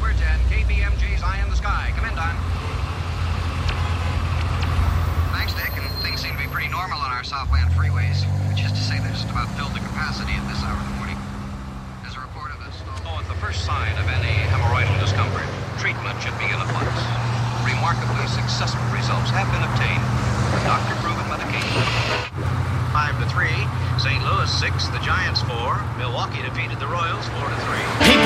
Edwards and KBMG's Eye in the Sky. Come in, Don. Thanks, Dick, and things seem to be pretty normal on our Southland freeways, which is to say they're just about filled to capacity at this hour of the morning. There's a report of a stall. Oh, at the first sign of any hemorrhoidal discomfort, treatment should begin at once. Remarkably successful results have been obtained with doctor-proven medication. 5-3, St. Louis 6, the Giants 4, Milwaukee defeated the Royals 4-3.